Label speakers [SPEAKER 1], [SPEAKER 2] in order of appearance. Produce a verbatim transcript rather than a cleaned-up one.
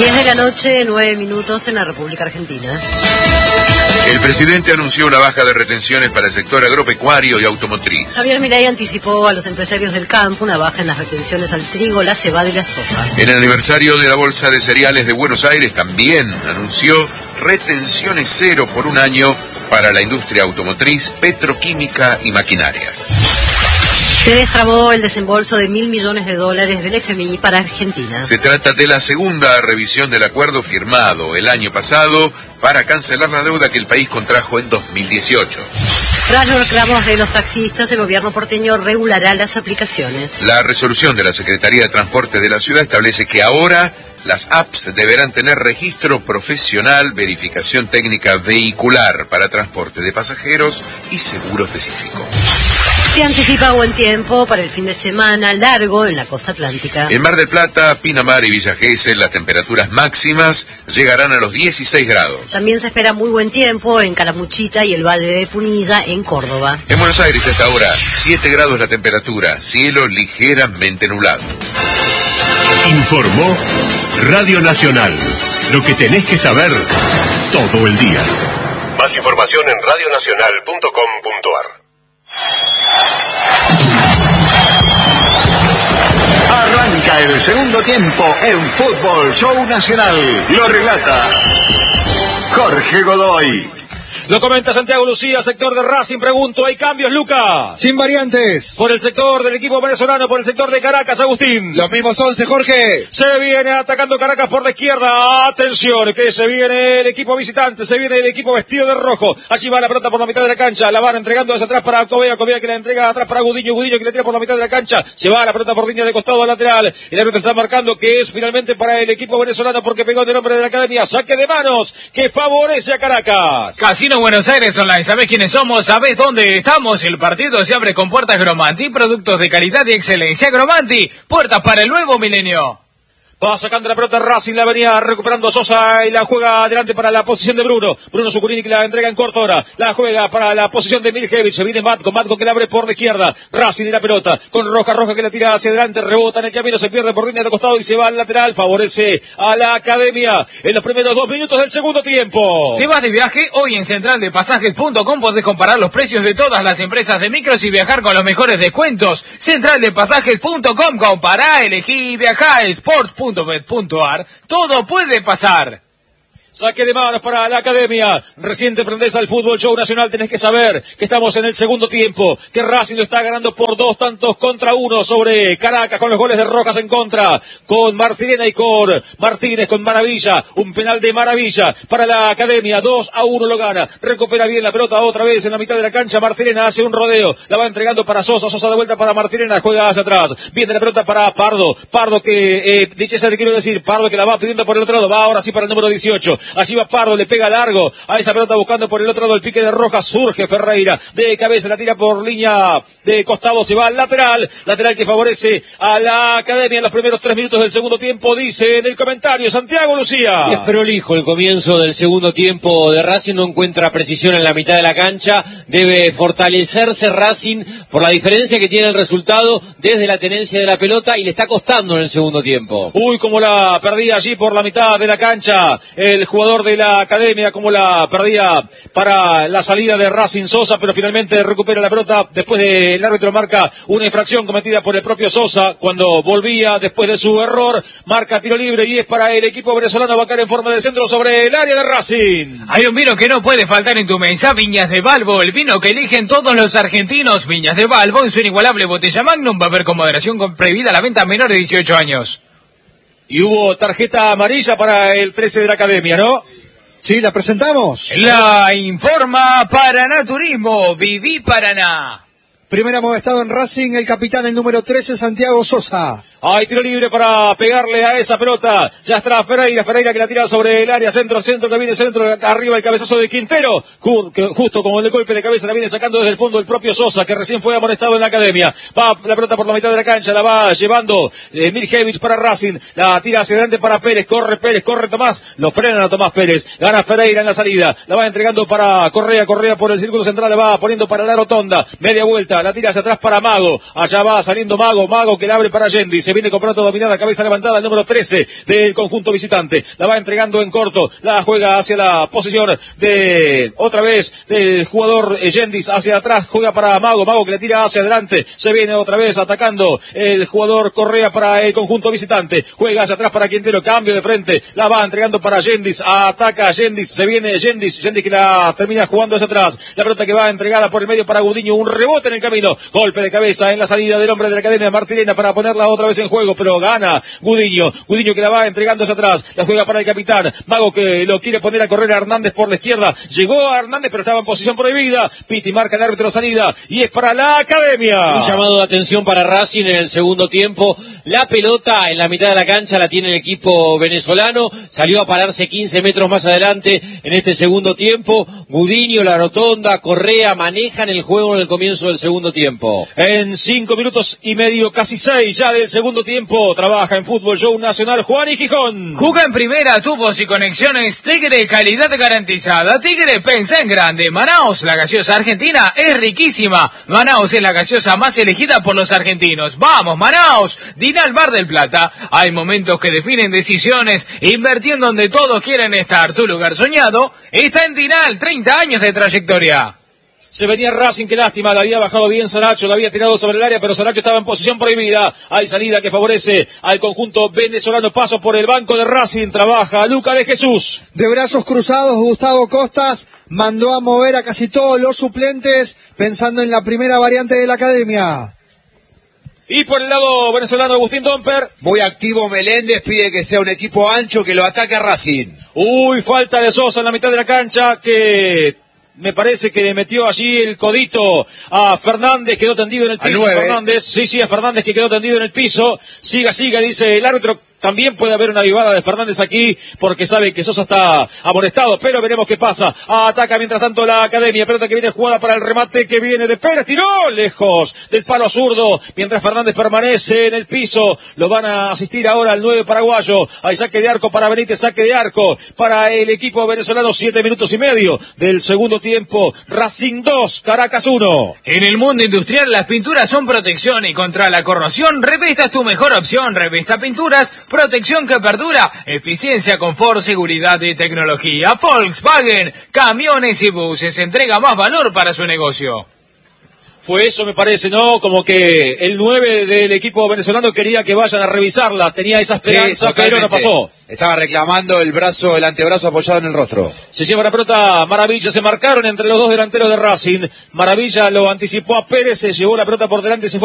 [SPEAKER 1] diez de la noche, nueve minutos en la República Argentina.
[SPEAKER 2] El presidente anunció una baja de retenciones para el sector agropecuario y automotriz.
[SPEAKER 1] Javier Milei anticipó a los empresarios del campo una baja en las retenciones al trigo, la cebada y la soja.
[SPEAKER 2] En el aniversario de la Bolsa de Cereales de Buenos Aires también anunció retenciones cero por un año para la industria automotriz, petroquímica y maquinarias.
[SPEAKER 1] Se destrabó el desembolso de mil millones de dólares del F M I para Argentina.
[SPEAKER 2] Se trata de la segunda revisión del acuerdo firmado el año pasado para cancelar la deuda que el país contrajo en dos mil dieciocho.
[SPEAKER 1] Tras los reclamos de los taxistas, el gobierno porteño regulará las aplicaciones.
[SPEAKER 2] La resolución de la Secretaría de Transporte de la ciudad establece que ahora las apps deberán tener registro profesional, verificación técnica vehicular para transporte de pasajeros y seguro específico.
[SPEAKER 1] Se anticipa buen tiempo para el fin de semana largo en la costa atlántica.
[SPEAKER 2] En Mar del Plata, Pinamar y Villa Gesell, las temperaturas máximas llegarán a los dieciséis grados.
[SPEAKER 1] También se espera muy buen tiempo en Calamuchita y el Valle de Punilla, en Córdoba.
[SPEAKER 2] En Buenos Aires, hasta ahora, siete grados la temperatura, cielo ligeramente nublado.
[SPEAKER 3] Informó Radio Nacional. Lo que tenés que saber todo el día. Más información en radio nacional punto com punto ar.
[SPEAKER 4] Arranca el segundo tiempo en Fútbol Show Nacional. Lo relata Jorge Godoy.
[SPEAKER 5] Lo comenta Santiago Lucía, sector de Racing. Pregunto, ¿hay cambios, Luca?
[SPEAKER 6] Sin variantes.
[SPEAKER 5] Por el sector del equipo venezolano, por el sector de Caracas, Agustín.
[SPEAKER 6] Los mismos once, Jorge.
[SPEAKER 5] Se viene atacando Caracas por la izquierda. Atención, que se viene el equipo visitante, se viene el equipo vestido de rojo. Allí va la pelota por la mitad de la cancha. La van entregando hacia atrás para Covea. Covea que la entrega atrás para Gudiño. Gudiño que la tira por la mitad de la cancha. Se va la pelota por línea de costado lateral. El árbitro está marcando que es finalmente para el equipo venezolano porque pegó de nombre de la academia. Saque de manos que favorece a Caracas.
[SPEAKER 7] Casino Buenos Aires Online. ¿Sabés quiénes somos? ¿Sabés dónde estamos? El partido se abre con puertas Gromanti, productos de calidad y excelencia. Gromanti, puertas para el nuevo milenio.
[SPEAKER 5] Va sacando la pelota Racing, la venía recuperando Sosa y la juega adelante para la posición de Bruno. Bruno Zucurini que la entrega en corta hora. La juega para la posición de Mirjevich. Se viene Matko, Matko que la abre por la izquierda. Racing y la pelota con Roja, Roja que la tira hacia adelante. Rebota en el camino, se pierde por línea de costado y se va al lateral. Favorece a la academia en los primeros dos minutos del segundo tiempo.
[SPEAKER 7] ¿Te vas de viaje? Hoy en central de pasajes punto com podés comparar los precios de todas las empresas de micros y viajar con los mejores descuentos. central de pasajes punto com. Compará, elegí, viajá, sport punto bet punto ar. Todo puede pasar.
[SPEAKER 5] Saque de manos para la academia. Recién te prendés al Fútbol Show Nacional. Tenés que saber que estamos en el segundo tiempo. Que Racing lo está ganando por dos tantos contra uno sobre Caracas con los goles de Rojas en contra. Con Martirena y con Martínez con Maravilla. Un penal de Maravilla para la academia. dos a uno lo gana. Recupera bien la pelota otra vez en la mitad de la cancha. Martirena hace un rodeo. La va entregando para Sosa. Sosa de vuelta para Martirena. Juega hacia atrás. Viene la pelota para Pardo. Pardo que, eh, dicho sea, quiero decir, Pardo que la va pidiendo por el otro lado. Va ahora sí para el número dieciocho. Allí va Pardo, le pega largo a esa pelota buscando por el otro lado el pique de Rojas. Surge Ferreira de cabeza, la tira por línea de costado, se va al lateral. Lateral que favorece a la academia en los primeros tres minutos del segundo tiempo, dice en el comentario Santiago Lucía.
[SPEAKER 8] Y es prolijo el comienzo del segundo tiempo de Racing, no encuentra precisión en la mitad de la cancha. Debe fortalecerse Racing por la diferencia que tiene el resultado desde la tenencia de la pelota y le está costando en el segundo tiempo.
[SPEAKER 5] Uy, como la perdía allí por la mitad de la cancha el jugador de la academia, como la perdía para la salida de Racing Sosa, pero finalmente recupera la pelota después de el árbitro marca una infracción cometida por el propio Sosa cuando volvía después de su error, marca tiro libre y es para el equipo venezolano. Va a caer en forma de centro sobre el área de Racing.
[SPEAKER 7] Hay un vino que no puede faltar en tu mesa, Viñas de Balbo, el vino que eligen todos los argentinos. Viñas de Balbo en su inigualable botella Magnum, va a haber con moderación con prohibida la venta a menores de dieciocho años.
[SPEAKER 5] Y hubo tarjeta amarilla para el trece de la academia, ¿no?
[SPEAKER 6] Sí, la presentamos.
[SPEAKER 7] La informa Paraná Turismo, Viví Paraná.
[SPEAKER 6] Primer amonestado en Racing, el capitán, el número trece, Santiago Sosa.
[SPEAKER 5] Hay tiro libre para pegarle a esa pelota. Ya está Ferreira, Ferreira que la tira sobre el área, centro, centro, que viene centro, arriba el cabezazo de Quintero. Justo como el golpe de cabeza la viene sacando desde el fondo el propio Sosa, que recién fue amonestado en la academia. Va la pelota por la mitad de la cancha, la va llevando eh, Mirjevich para Racing. La tira hacia adelante para Pérez, corre Pérez, corre Tomás. Lo frenan a Tomás Pérez. Gana Ferreira en la salida. La va entregando para Correa, Correa por el círculo central, la va poniendo para la rotonda. Media vuelta, la tira hacia atrás para Mago. Allá va saliendo Mago, Mago que la abre para Yendi. se viene con pelota dominada, cabeza levantada, el número trece del conjunto visitante. La va entregando en corto, la juega hacia la posición de, otra vez, del jugador Yendis hacia atrás, juega para Mago, Mago que le tira hacia adelante, se viene otra vez atacando el jugador Correa para el conjunto visitante, juega hacia atrás para Quintero, cambio de frente, la va entregando para Yendis, ataca Yendis, se viene Yendis, Yendis que la termina jugando hacia atrás, la pelota que va entregada por el medio para Gudiño, un rebote en el camino, golpe de cabeza en la salida del hombre de la Academia Martirena para ponerla otra vez en juego, pero gana Gudiño, Gudiño que la va entregando hacia atrás, la juega para el capitán, Mago que lo quiere poner a correr a Hernández por la izquierda, llegó a Hernández pero estaba en posición prohibida, Piti marca el árbitro salida y es para la Academia.
[SPEAKER 8] Un llamado de atención para Racing en el segundo tiempo, la pelota en la mitad de la cancha la tiene el equipo venezolano, salió a pararse quince metros más adelante en este segundo tiempo, Gudiño, La Rotonda, Correa manejan el juego en el comienzo del segundo tiempo.
[SPEAKER 5] En cinco minutos y medio, casi seis ya del segundo tiempo, trabaja en Fútbol Show Nacional Juan y Gijón.
[SPEAKER 7] Juega en primera, tubos y conexiones Tigre, calidad garantizada. Tigre, pensá en grande. Manaos, la gaseosa argentina, es riquísima. Manaos es la gaseosa más elegida por los argentinos. ¡Vamos, Manaos! Dinal Bar del Plata. Hay momentos que definen decisiones. Invertí en donde todos quieren estar. Tu lugar soñado está en Dinal, treinta años de trayectoria.
[SPEAKER 5] Se venía Racing, qué lástima, la había bajado bien Saracho, la había tirado sobre el área, pero Saracho estaba en posición prohibida. Hay salida que favorece al conjunto venezolano, paso por el banco de Racing, trabaja Luca de Jesús.
[SPEAKER 6] De brazos cruzados, Gustavo Costas mandó a mover a casi todos los suplentes, pensando en la primera variante de la Academia.
[SPEAKER 5] Y por el lado venezolano, Agustín Domper.
[SPEAKER 9] Muy activo Meléndez, pide que sea un equipo ancho que lo ataque a Racing.
[SPEAKER 5] Uy, falta de Sosa en la mitad de la cancha, que me parece que le metió allí el codito a Fernández, quedó tendido en el piso. Fernández, sí, sí, a Fernández que quedó tendido en el piso. Siga, siga, dice el árbitro. También puede haber una avivada de Fernández aquí, porque sabe que Sosa está amonestado, pero veremos qué pasa. Ataca mientras tanto la Academia, pelota que viene jugada para el remate que viene de Pérez, tiró lejos del palo zurdo, mientras Fernández permanece en el piso, lo van a asistir ahora al nueve paraguayo, hay saque de arco para Benítez, saque de arco para el equipo venezolano, siete minutos y medio del segundo tiempo, Racing dos, Caracas uno.
[SPEAKER 7] En el mundo industrial las pinturas son protección y contra la corrosión, Revista es tu mejor opción, Revista Pinturas, protección que perdura, eficiencia, confort, seguridad y tecnología. Volkswagen, camiones y buses, entrega más valor para su negocio.
[SPEAKER 5] Fue eso, me parece, ¿no? Como que el nueve del equipo venezolano quería que vayan a revisarla, tenía esa esperanza, sí, pero no pasó.
[SPEAKER 9] Estaba reclamando el brazo, el antebrazo apoyado en el rostro.
[SPEAKER 5] Se lleva la pelota Maravilla, se marcaron entre los dos delanteros de Racing. Maravilla lo anticipó a Pérez, se llevó la pelota por delante, se fue